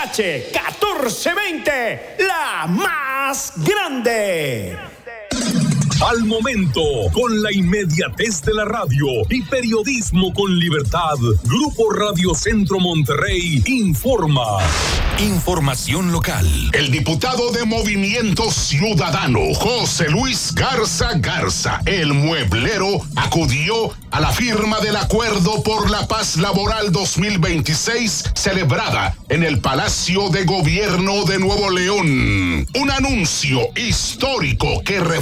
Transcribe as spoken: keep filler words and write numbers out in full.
H catorce veinte, la más grande. Al momento, con la inmediatez de la radio y periodismo con libertad, Grupo Radio Centro Monterrey informa. Información local. El diputado de Movimiento Ciudadano, José Luis Garza Garza, el mueblero, acudió a la firma del Acuerdo por la Paz Laboral dos mil veintiséis, celebrada en el Palacio de Gobierno de Nuevo León. Un anuncio histórico que refleja